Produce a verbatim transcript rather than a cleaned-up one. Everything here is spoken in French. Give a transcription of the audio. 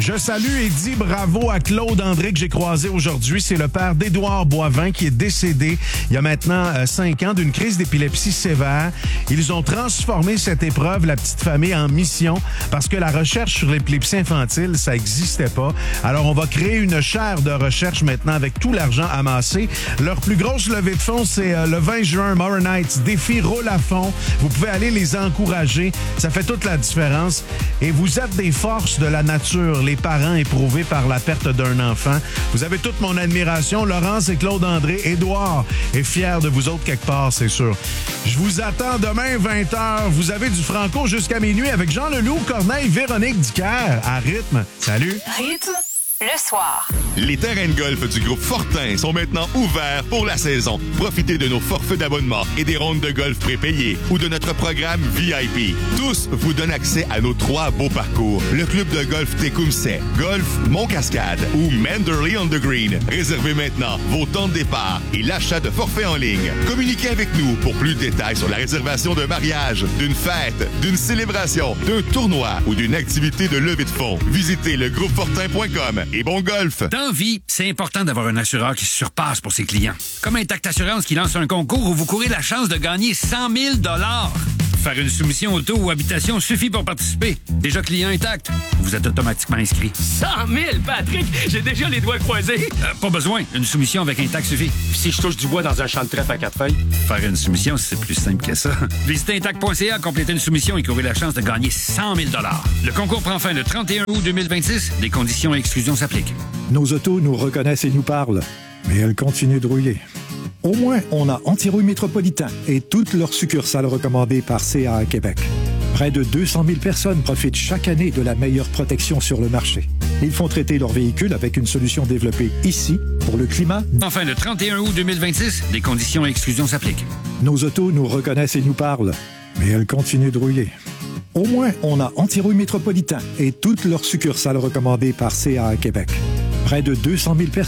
Je salue et dis bravo à Claude André que j'ai croisé aujourd'hui. C'est le père d'Édouard Boivin qui est décédé il y a maintenant euh, cinq ans d'une crise d'épilepsie sévère. Ils ont transformé cette épreuve, la petite famille, en mission parce que la recherche sur l'épilepsie infantile, ça n'existait pas. Alors, on va créer une chaire de recherche maintenant avec tout l'argent amassé. Leur plus grosse levée de fonds, c'est euh, le vingt juin, Morin Heights. Défi roule à fond. Vous pouvez aller les encourager. Ça fait toute la différence. Et vous êtes des forces de la nature, les parents éprouvés par la perte d'un enfant. Vous avez toute mon admiration. Laurence et Claude André. Édouard est fier de vous autres quelque part, c'est sûr. Je vous attends demain, vingt heures. Vous avez du Franco jusqu'à minuit avec Jean Leloup, Corneille, Véronique Dicker à Rythme. Salut! Rythme, le soir. Les terrains de golf du groupe Fortin sont maintenant ouverts pour la saison. Profitez de nos forfaits d'abonnement et des rondes de golf prépayées ou de notre programme V I P. Tous vous donnent accès à nos trois beaux parcours. Le club de golf Tecumseh, Golf Mont-Cascade ou Manderley on the Green. Réservez maintenant vos temps de départ et l'achat de forfaits en ligne. Communiquez avec nous pour plus de détails sur la réservation d'un mariage, d'une fête, d'une célébration, d'un tournoi ou d'une activité de levée de fonds. Visitez le groupe fortin point com et bon golf! Dans vie, c'est important d'avoir un assureur qui se surpasse pour ses clients. Comme Intact Assurance qui lance un concours où vous courez la chance de gagner cent mille dollars. Faire une soumission auto ou habitation suffit pour participer. Déjà client Intact, vous êtes automatiquement inscrit. cent mille, Patrick! J'ai déjà les doigts croisés. Euh, pas besoin. Une soumission avec Intact suffit. Puis si je touche du bois dans un champ de trèfle à quatre feuilles? Faire une soumission, c'est plus simple que ça. Visitez intact point c a, complétez une soumission et courez la chance de gagner cent mille dollars. Le concours prend fin le trente et un août deux mille vingt-six. Des conditions et exclusions s'appliquent. Nos autos nous reconnaissent et nous parlent, mais elles continuent de rouiller. Au moins, on a Antirouille Métropolitain et toutes leurs succursales recommandées par C A A Québec. Près de deux cent mille personnes profitent chaque année de la meilleure protection sur le marché. Ils font traiter leurs véhicules avec une solution développée ici pour le climat. Enfin, le trente et un août deux mille vingt-six, des conditions et exclusions s'appliquent. Nos autos nous reconnaissent et nous parlent, mais elles continuent de rouiller. Au moins, on a Antirouille Métropolitain et toutes leurs succursales recommandées par C A A Québec. Près de deux cent mille personnes